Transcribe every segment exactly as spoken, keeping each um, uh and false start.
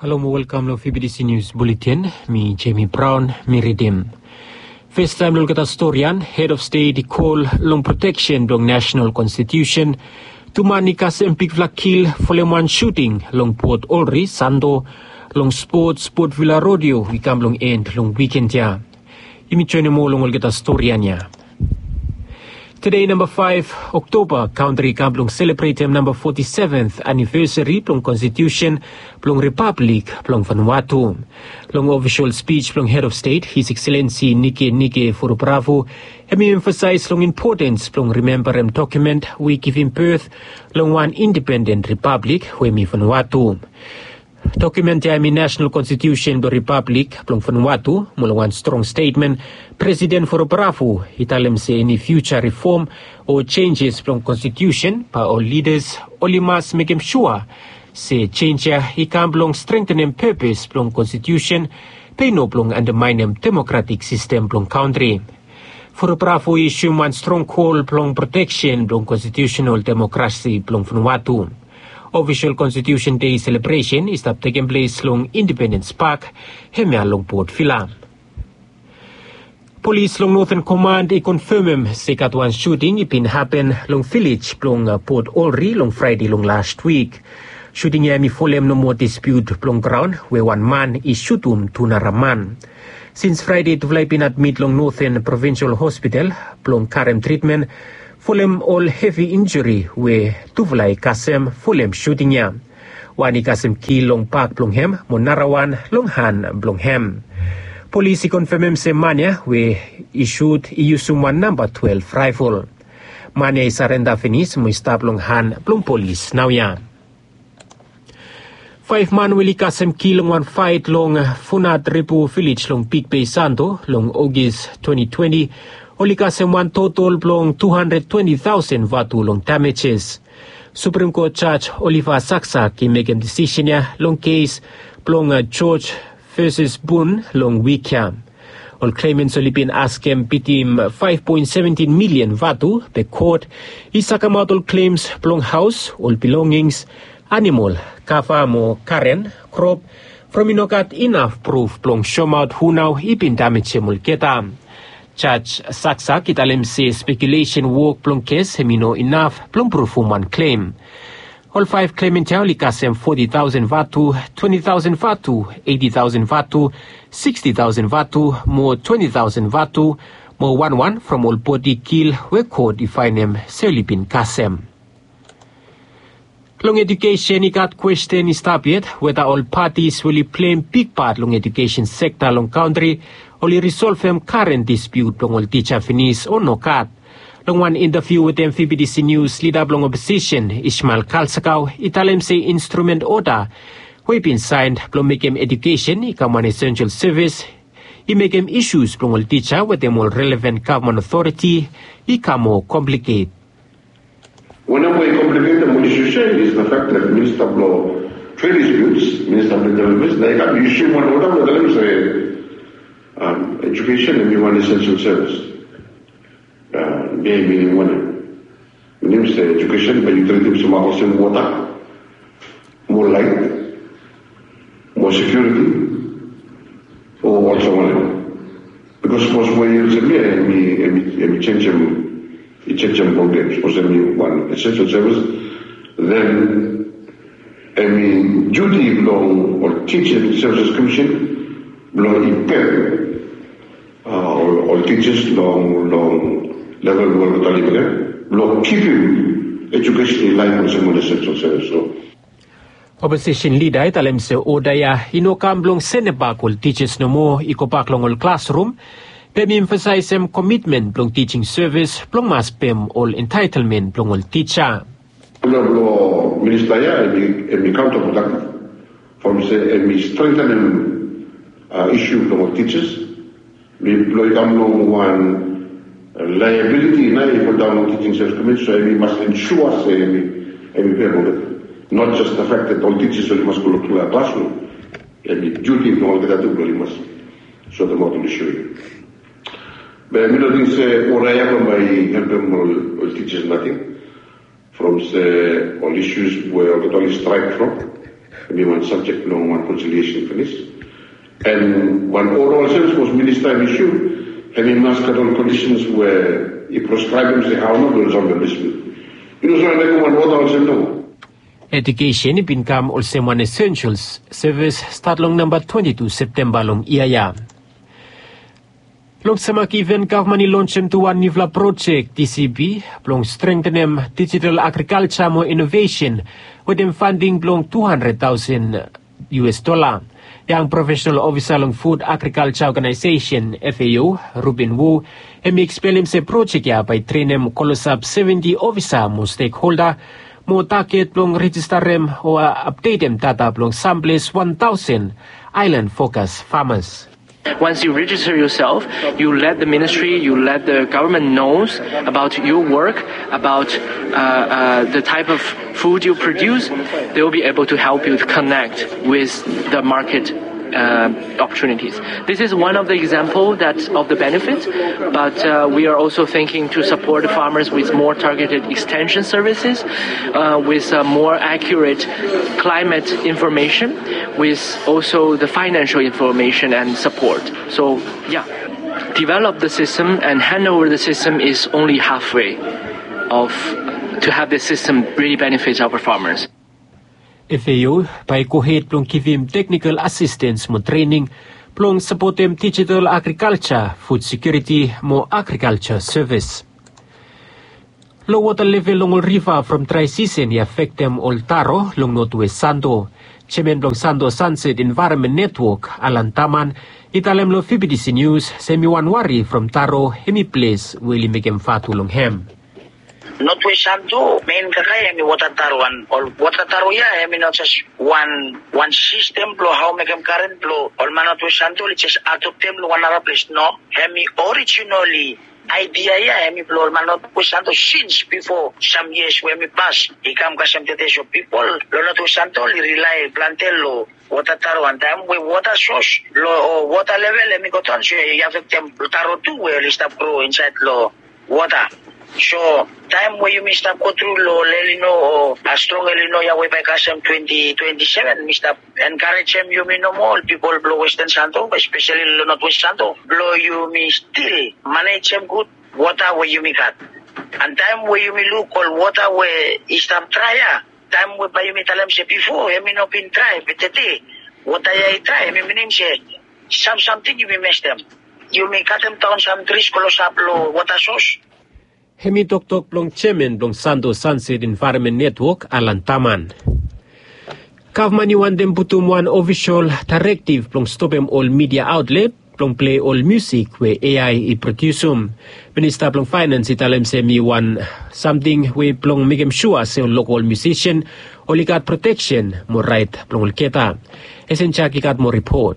Hello mo welcome lo F B D C News Bulletin, mi Jamie Brown, mi redim. First time lo kata storian, Head of State call long protection long National Constitution, tumani kas empik vlakil foleman shooting long Port Olri, Sando, long sports, Port Villa Rodeo, wikam long end long weekend ya. Imi chone mo long kata storian ya. Today, number five October, country kamplong celebrate number forty-seventh anniversary plong Constitution plong Republic plong Vanuatu. Long official speech plong Head of State, His Excellency Nike Nike Foropravo, hemi emphasize long importance plong remember em document we give him birth long one independent republic wemi Vanuatu. Document ya mi National Constitution the Republic plong Vanuatu mula one strong statement President Foropravo italem se any future reform or changes plong Constitution pa all leaders only must make him sure se change ya ikam plong strengthen em purpose plong Constitution pay no plong undermine em democratic system plong country. Foropravo issue one strong call plong protection plong constitutional democracy plong Vanuatu. Official Constitution Day celebration is up taking place long Independence Park, hemya long Port Villa. Police long Northern Command i confirm se kat one shooting ipin happen long village plong Port Olri long Friday long last week. Shooting ya mi folem no more dispute plong ground where one man is shutum tunaraman. Since Friday to fly pin admit long Northern Provincial Hospital plong Karem treatment. Fulham all heavy injury where tuvlai kasem Fulham shooting ya. Wani kasem ki long park blonghem monarawan longhan blonghem. Police confirm se mania we issued iusum number twelve rifle. Mania isarenda finis mo stab longhan blong police now ya. Five man wili kasem ki long one fight long Funat Ripu village long Big Bay Santo long August twenty twenty. Only kasem one total plong two hundred twenty thousand vatu long damages. Supreme Court Judge Oliver Saksa ki make a decision ya long case plong uh, George versus Boone long week ya. All claimants only been asked him bitim five point one seven million vatu the court. Isakam out all claims plong house, all belongings, animal, kafa mo karen, crop, from inokat enough proof plong show out who now ipin damage mulketa. Judge Saksa kitalem se speculation work plong case hemino enough plong proof one claim. All five claimant only kasem forty thousand vatu, twenty thousand vatu, eighty thousand vatu, sixty thousand vatu, more twenty thousand vatu, more one one from all body kill we court define them selipin kasem. Long education ikat question is tapiet whether all parties will play a big part long education sector long country only resolve them current dispute long all teacher finis or no cut. Long one interview with M V B D C News leader long opposition Ishmael Kalsakau italem say instrument order we been signed plong make him education ikam one essential service I make him issues plong all teacher with them all relevant government authority ikam more complicate. One of the complicated institution is the fact that Minister of Law Trade Disputes, Minister of Development, they have issue one order with them say um, education and one essential service. Uh, maybe one name say education, but you treat them some also water, more light, more security, or also one. Because suppose when you say me, and me change them. Essential programs or one essential service, then any duty belong or teaching services commission belong in pen uh, or, or teachers long long level work belong keeping education in line with some essential service. So Opposition leader italem se odaya inokam blong senebakol teachers no mo ikopak long all classroom. Pem emphasize em commitment plong teaching service plong mas pem all entitlement plong all teacher. Lo minister ya emi counterproductive from say emi strengthen em uh, issue plong all teachers. We employ them long one uh, liability na for down teaching service committee, so emi must ensure say emi emi pay for it. Not just the fact that all teachers only must go to a classroom. Emi duty plong all that only must show them how to issue. But I don't think say oraya from my help them all teachers nothing from say all issues where we only strike from. kami one subject long one conciliation for this. And one oral sense was minister issue, having masked on conditions where he prescribed him say how not to resolve the dispute. You know, so I like one oral sense no. Education become also one essentials service start long number twenty-two September long iaya. Long samak event government launch to one nivla project T C B long strengthen them digital agriculture more innovation with them funding long two hundred thousand U S dollar. Yang professional officer long Food Agriculture Organization F A O Ruben Wu hem explain him se project ya by train them close up seventy officer mo stakeholder mo target long register them or update them data long samples one thousand island focus farmers. Once you register yourself, you let the ministry, you let the government knows about your work, about uh, uh, the type of food you produce. They will be able to help you to connect with the market uh, opportunities. This is one of the examples that of the benefits, but uh, we are also thinking to support farmers with more targeted extension services, uh, with uh, more accurate climate information, with also the financial information and support. So, yeah, develop the system and hand over the system is only halfway of to have the system really benefit our farmers. F A O by kuhit plong give him technical assistance mo training plong support him digital agriculture, food security mo agriculture service. Low water level long river from dry season affect them all taro long northwest Sando. Chairman long Sando Sunset Environment Network Alan Taman italem lo F B D C News semi wanwari from Taro hemi place Willie Megem Fatu long hem. Northwest Sando main kakaya mi water taruan or water taro ya I mean not just one one system blow how make them current blow all man Northwest Sando it's just out of them one other place no hemi originally idea ya hemi blow man Northwest Sando since before some years when we pass he come ka some of people lo Northwest Sando rely plantel lo water taro and time we water source lo water level hemi go ton so you have them taro too where stop grow inside lo water. So, time where you missed up go through low Lelino or a strong Lelino Yahweh by Kasem twenty twenty-seven, missed up encourage them you mean no more people blow Western Santo, especially Northwest Santo, blow you me still manage them good water where you me cut. And time where you me look all water where is up try time where by you me tell them say before, I mean not been try, but today, water I try, I mean meaning say some something you may mess them. You may cut them down some trees, close up low water source. Hemi tok tok plong chairman plong Sando Sunset Environment Network Alan Taman. Government wan dem putum one official directive plong stop em all media outlet plong play all music where A I i producum. Minister plong finance italem semi one something we plong make em sure se local musician olikat protection mo right plong ulketa. Esencha kikat mo report.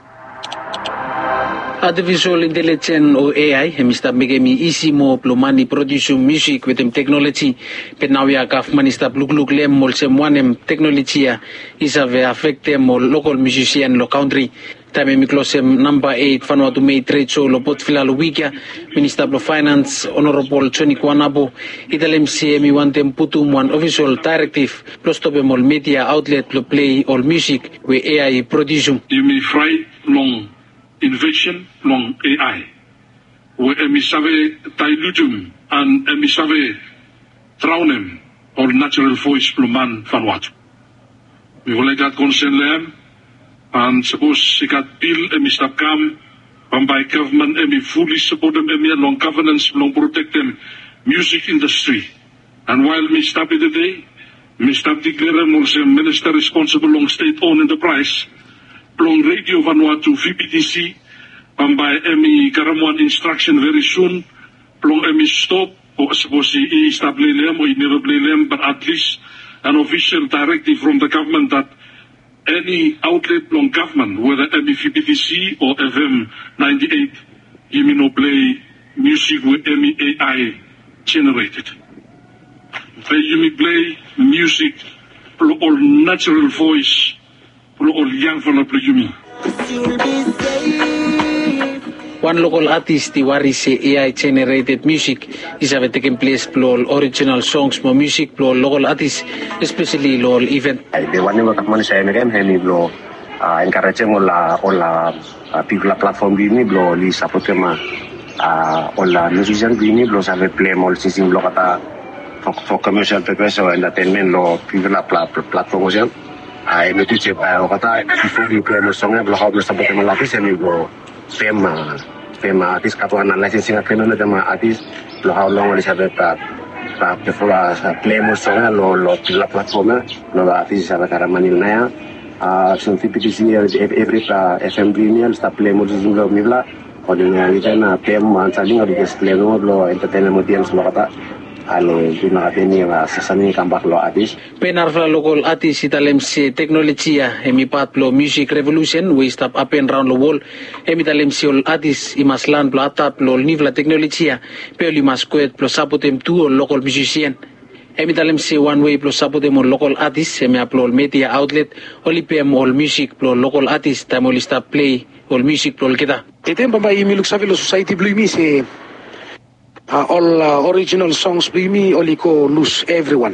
Artificial intelligence or A I, hemista megemi easy mo plumani produce music with them technology. But now we are government stop look look lem mol sem one technology is have affect them or local musician lo country. Time mi closem number eight Vanuatu May trade show lo pot filalo wikia Minister of Finance Honorable Johnny Kwanabo italem C M want them putum one official directive plus to all media outlet to play all music with A I produce. You may fry long invention long A I where emisave dilutum and emisave traunem or natural voice pluman Vanuatu. We will let that concern them and suppose she got bill emistap come and by government emi fully support them emi long governance long protect them music industry and while me stop it today me stop declare them also minister responsible long state owned enterprise long radio Vanuatu V P T C and by emi karamuan instruction very soon long emi stop or suppose he establish them or he never play them but at least an official directive from the government that any outlet long government, whether M V P T C or F M ninety-eight, you may not play music with any A I generated. You may play music for all natural voice, for all young for you may. one local artist the waris A I generated music is have taken place below original songs mo music below local artists especially local event. The one mo kakman sa M M hemi below encourage mo la ola people platform bini below li sapotema ola musician bini below sa play mo sising below kata for, for commercial purpose or entertainment lo people platform mo siya. Ay metuche pa kata before you play mo song below how sapotema la artist hemi below Fema, Fema artist kapo na licensing agreement na dama artist lo how long wali sabe pa pa before play mo song lo lo la platform lo artist sabe kara manil na ya ah so P P T C every F M B ni sta play mo zunga mibla ordinary na play mo an saling ori display mo lo entertainment mo diam lo kata ale dina ateni wa sasani kambak lo artist penar fra local artist italem si teknologia emi pat lo music revolution we stop up and round the wall emi talem si ol artist imaslan plo atap lo nivla teknologia pe li masquet plo sapotem tu local musician emi talem si one way plo sapotem local artist emi upload media outlet oli pem all music plo local artist tamol stop play all music plo kita item ba imiluk sa velo society blue mi se Uh, all uh, original songs by me only ko lose everyone.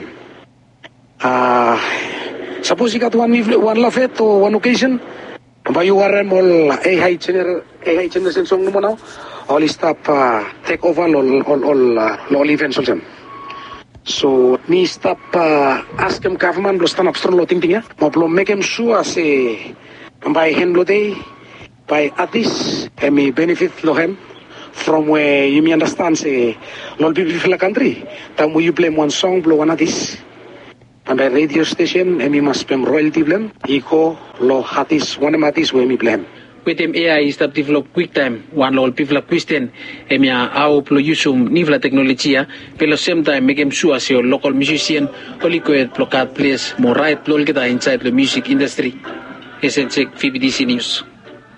Uh, suppose you got one one lafet or one occasion, but you are all A I general A I generation song mo now. All stop uh, take over all all all uh, all events all them. So ni stop uh, ask them government lo stand up strong lo ting ting ya. Mo lo make them sure say by hand lo day by artists and me benefit lo hem. From where you may understand, say, lot of people in the country, time when you play one song, blow one artist, and by radio station, and you must pay royalty blame, eco, low artist, one artist, where me blame. With them A I start develop quick time, one all people question, emia how plo usum nivla technologia, pero same time make them sure as your local musician, only go at block place, more right, plo kita inside the music industry. S N C P B D C News.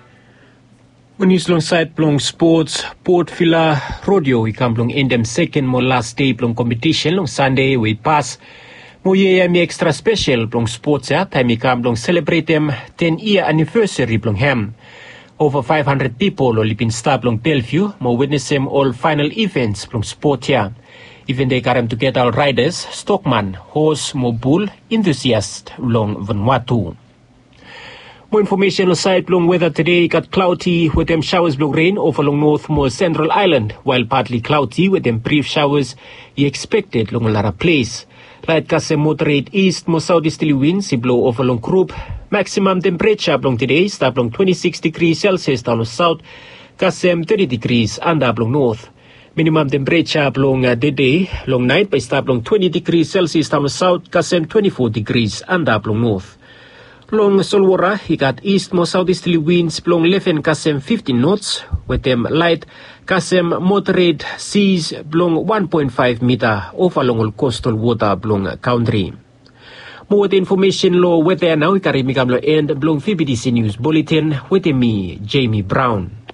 News long side plong sports Port Vila Rodeo ikam plong endem second mo last day plong competition long Sunday we pass mo ye mi extra special plong sports ya time ikam plong celebrate them ten year anniversary plong ham over five hundred people lo lipin sta plong Bellevue mo witness them all final events plong sport ya even they karam to get all riders stockman horse mo bull enthusiast long Vanuatu. More information on side long weather today got cloudy with them showers blow rain over along north more central island while partly cloudy with them brief showers you expected long Lara place. Light kasem moderate east more southeasterly winds blow over along group. Maximum temperature along today start along twenty-six degrees Celsius down south kasem thirty degrees and along north. Minimum temperature along uh, the day long night by start along twenty degrees Celsius down south kasem twenty-four degrees and along north. Long Solwara, he got east more southeasterly winds blowing eleven kasem fifteen knots, with them light kasem moderate seas blowing one point five meter over along coastal water blowing country. More information low weather now, Karimikam lo end blowing P B D C News Bulletin with me, Jamie Brown.